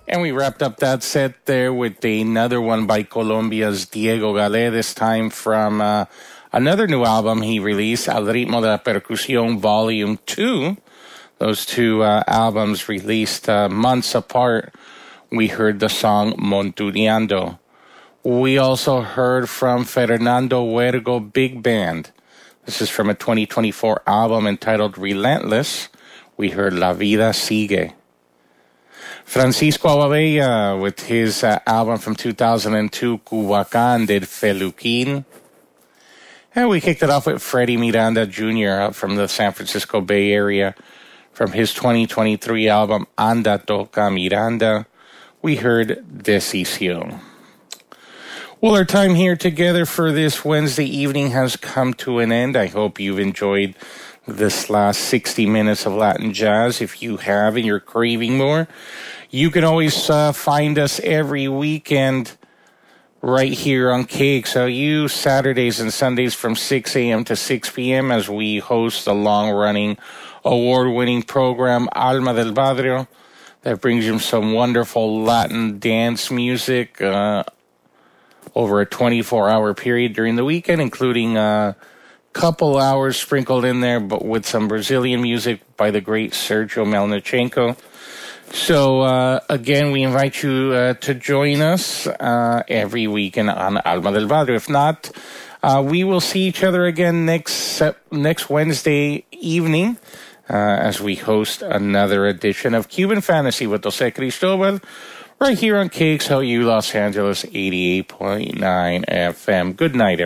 And we wrapped up that set there with another one by Colombia's Diego Galé, this time from another new album he released, Al Ritmo de la Percusión Volume 2. Those two albums released months apart. We heard the song Montuneando. We also heard from Fernando Huergo Big Band. This is from a 2024 album entitled Relentless. We heard La Vida Sigue. Francisco Ababella with his album from 2002, Cubacán del Feluquín. And we kicked it off with Freddie Miranda Jr. from the San Francisco Bay Area. From his 2023 album, Anda Toca Miranda, we heard Decisión. Well, our time here together for this Wednesday evening has come to an end. I hope you've enjoyed this last 60 minutes of Latin jazz. If you have and you're craving more, you can always find us every weekend right here on KXLU, Saturdays and Sundays from 6 a.m. to 6 p.m. as we host the long-running, award-winning program Alma del Barrio that brings you some wonderful Latin dance music over a 24-hour period during the weekend, including a couple hours sprinkled in there, but with some Brazilian music by the great Sergio Melnichenko. So, again, we invite you to join us every weekend on Alma del Barrio. If not, we will see each other again next Wednesday evening as we host another edition of Cuban Fantasy with Jose Cristobal right here on KXLU Los Angeles 88.9 FM. Good night, everyone.